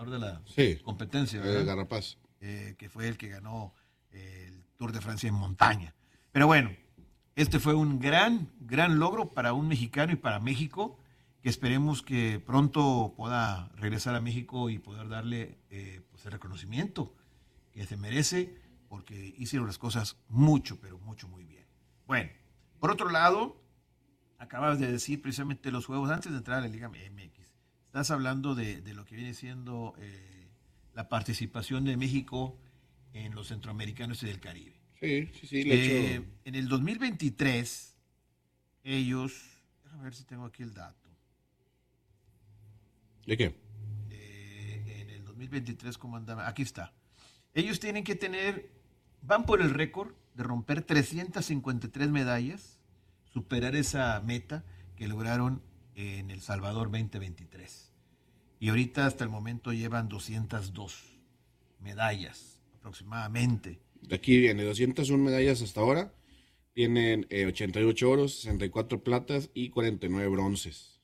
ganador de la Sí, competencia, ¿verdad? Garrapaz. Que fue el que ganó el Tour de Francia en montaña. Pero bueno, este fue un gran logro para un mexicano y para México, que esperemos que pronto pueda regresar a México y poder darle pues el reconocimiento que se merece, porque hicieron las cosas mucho, pero mucho, muy bien. Bueno, por otro lado, acabas de decir precisamente los juegos antes de entrar a la Liga MX. Estás hablando de lo que viene siendo la participación de México en los centroamericanos y del Caribe. Sí, le hecho. En el 2023, ellos, déjame ver si tengo aquí el dato. ¿De qué? En el 2023, ¿cómo andaba? Aquí está. Ellos tienen que van por el récord de romper 353 medallas, superar esa meta que lograron en El Salvador 2023. Y ahorita hasta el momento llevan 202 medallas aproximadamente. De aquí viene 201 medallas hasta ahora. Tienen 88 oros, 64 platas y 49 bronces.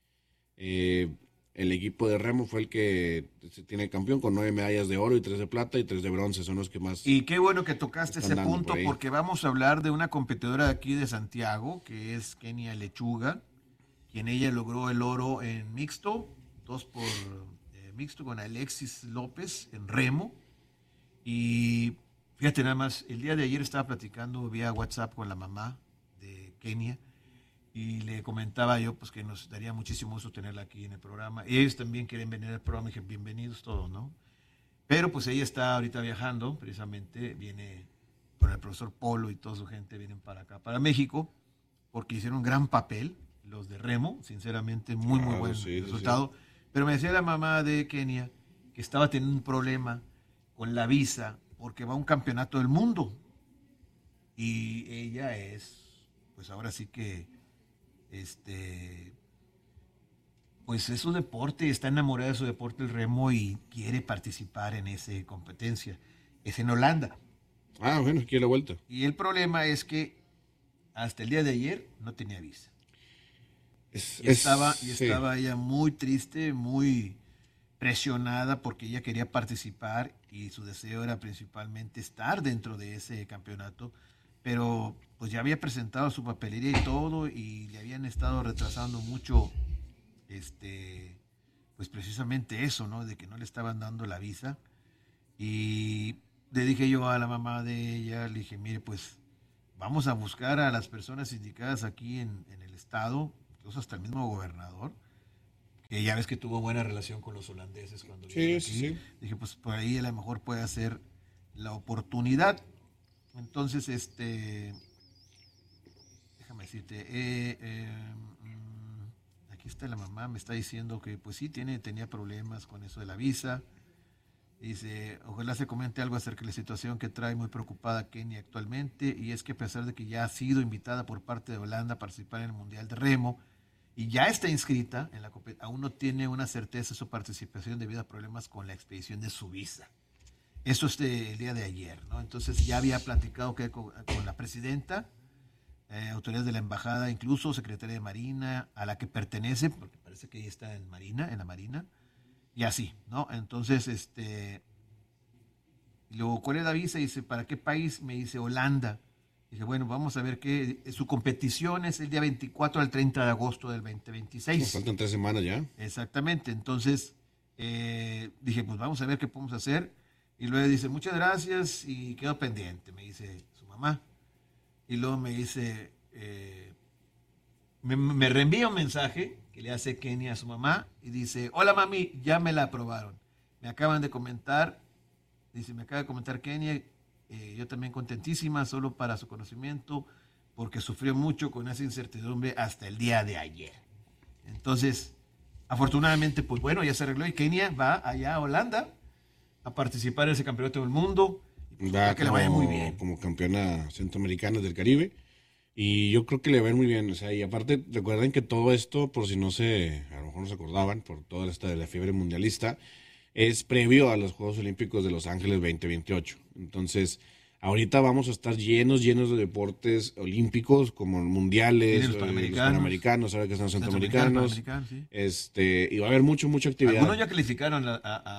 El equipo de remo fue el que se tiene campeón con 9 medallas de oro y 3 de plata y 3 de bronce. Son los que más. Y qué bueno que tocaste ese punto, por porque vamos a hablar de una competidora de aquí de Santiago, que es Kenia Lechuga, quien ella logró el oro en mixto, 2 por mixto con Alexis López en remo. Y fíjate nada más, el día de ayer estaba platicando vía WhatsApp con la mamá de Kenia y le comentaba yo pues que nos daría muchísimo gusto tenerla aquí en el programa. Y ellos también quieren venir al programa, y dije, bienvenidos todos, ¿no? Pero pues ella está ahorita viajando, precisamente viene con el profesor Polo y toda su gente, vienen para acá, para México, porque hicieron un gran papel, los de remo, sinceramente, muy buen resultado. Sí. Pero me decía la mamá de Kenia que estaba teniendo un problema con la visa, porque va a un campeonato del mundo. Y ella pues ahora sí que, pues es su deporte, está enamorada de su deporte, el remo, y quiere participar en esa competencia. Es en Holanda. Bueno, aquí a la vuelta. Y el problema es que hasta el día de ayer no tenía visa. Estaba ella muy triste, muy presionada, porque ella quería participar y su deseo era principalmente estar dentro de ese campeonato, pero pues ya había presentado su papelería y todo, y le habían estado retrasando mucho pues precisamente eso, ¿no? De que no le estaban dando la visa. Y le dije yo a la mamá de ella, le dije, mire, pues vamos a buscar a las personas indicadas aquí en el estado, incluso hasta el mismo gobernador, que ya ves que tuvo buena relación con los holandeses cuando vino aquí. Sí. Dije, pues por ahí a lo mejor puede ser la oportunidad. Entonces, déjame decirte, aquí está la mamá, me está diciendo que pues sí, tenía problemas con eso de la visa. Dice, ojalá se comente algo acerca de la situación que trae muy preocupada Kenia actualmente, y es que a pesar de que ya ha sido invitada por parte de Holanda a participar en el Mundial de Remo y ya está inscrita en la competición, aún no tiene una certeza de su participación debido a problemas con la expedición de su visa. Eso es el día de ayer, ¿no? Entonces ya había platicado con la presidenta, autoridades de la embajada, incluso secretaria de Marina, a la que pertenece, porque parece que ella está en la Marina, y así, ¿no? Entonces, luego, ¿cuál es la visa? Dice, ¿para qué país? Me dice, Holanda. Dije, bueno, vamos a ver su competición es el día 24 al 30 de agosto del 2026. Nos faltan 3 semanas ya. Exactamente, entonces dije, pues vamos a ver qué podemos hacer. Y luego dice, muchas gracias, y quedo pendiente, me dice su mamá. Y luego me dice, me reenvía un mensaje que le hace Kenia a su mamá y dice, hola mami, ya me la aprobaron. Me acaban de comentar, dice, me acaba de comentar Kenia, yo también contentísima, solo para su conocimiento, porque sufrió mucho con esa incertidumbre hasta el día de ayer. Entonces, afortunadamente, pues bueno, ya se arregló y Kenia va allá a Holanda a participar en ese campeonato del mundo. Va que le vaya muy bien. Como campeona centroamericana del Caribe. Y yo creo que le va a ir muy bien. O sea, y aparte, recuerden que todo esto, por si a lo mejor no se acordaban, por toda esta de la fiebre mundialista, es previo a los Juegos Olímpicos de Los Ángeles 2028. Entonces, ahorita vamos a estar llenos de deportes olímpicos, como mundiales, los panamericanos, ahora que están los centroamericanos. Sí. Y va a haber mucha actividad. Algunos ya calificaron